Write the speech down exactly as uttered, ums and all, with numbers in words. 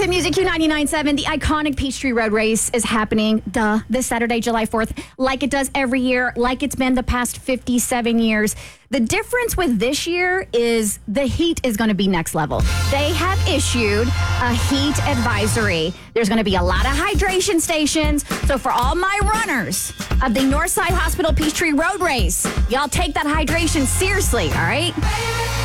to Music Q ninety-nine point seven. The iconic Peachtree Road Race is happening, duh, this Saturday, July fourth, like it does every year, like it's been the past fifty-seven years. The difference with this year is the heat is going to be next level. They have issued a heat advisory. There's going to be a lot of hydration stations. So for all my runners of the Northside Hospital Peachtree Road Race, y'all take that hydration seriously, all right?